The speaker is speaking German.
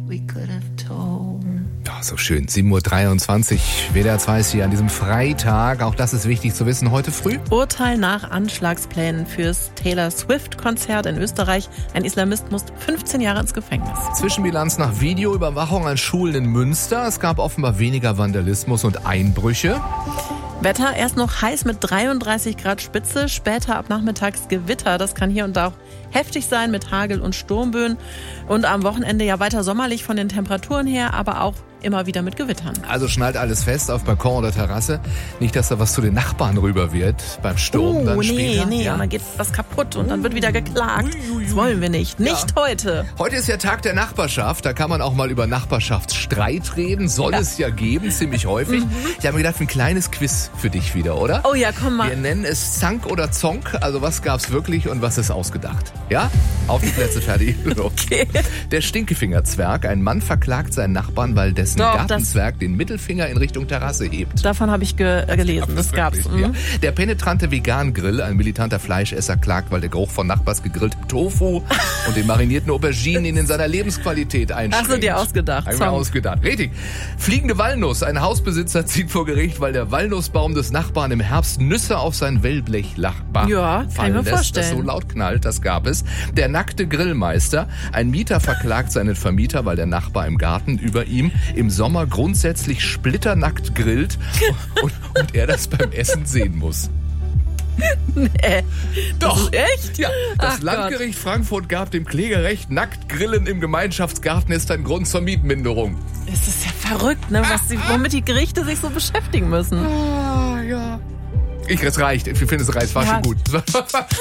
we could have told. Ja, so schön. 7.23 Uhr. WDR 2 ist hier an diesem Freitag. Auch das ist wichtig zu wissen. Heute früh. Urteil nach Anschlagsplänen fürs Taylor Swift-Konzert in Österreich. Ein Islamist muss 15 Jahre ins Gefängnis. Zwischenbilanz nach Videoüberwachung an Schulen in Münster. Es gab offenbar weniger Vandalismus und Einbrüche. Wetter erst noch heiß mit 33 Grad Spitze, später ab nachmittags Gewitter. Das kann hier und da auch heftig sein mit Hagel und Sturmböen. Und am Wochenende ja weiter sommerlich von den Temperaturen her, aber auch immer wieder mit Gewittern. Also schnallt alles fest auf Balkon oder Terrasse. Nicht, dass da was zu den Nachbarn rüber wird beim Sturm dann später. Nee, ja. und dann geht was kaputt und dann wird wieder geklagt. Das wollen wir nicht. Nicht heute. Heute ist ja Tag der Nachbarschaft. Da kann man auch mal über Nachbarschaftsstreit reden. Soll es ja geben, ziemlich häufig. Ich habe mir gedacht, ein kleines Quiz für dich wieder, oder? Oh ja, komm mal. Wir nennen es Zank oder Zonk. Also was gab's wirklich und was ist ausgedacht? Ja? Auf die Plätze, fertig. Okay. Der Stinkefingerzwerg. Ein Mann verklagt seinen Nachbarn, weil dessen Gartenzwerg den Mittelfinger in Richtung Terrasse hebt. Davon habe ich gelesen. Das gab's. Ja. Der penetrante Vegan-Grill. Ein militanter Fleischesser klagt, weil der Geruch von Nachbars gegrilltem Tofu und den marinierten Auberginen ihn in seiner Lebensqualität einschränkt. Hast du dir ausgedacht? Hab ich mir ausgedacht. Richtig. Fliegende Walnuss. Ein Hausbesitzer zieht vor Gericht, weil der Walnussbaum des Nachbarn im Herbst Nüsse auf sein Wellblechlachbach Ja, kann ich mir vorstellen. Das so laut knallt, das gab es. Der nackte Grillmeister. Ein Mieter verklagt seinen Vermieter, weil der Nachbar im Garten über ihm im Sommer grundsätzlich splitternackt grillt und er das beim Essen sehen muss. Nee. Doch. Echt? Ja, das Ach Landgericht Frankfurt gab dem Klägerrecht, nackt grillen im Gemeinschaftsgarten ist ein Grund zur Mietminderung. Es ist ja verrückt, ne, womit die Gerichte sich so beschäftigen müssen. Ah, ja. Es reicht. Ich finde, es reicht. War schon gut.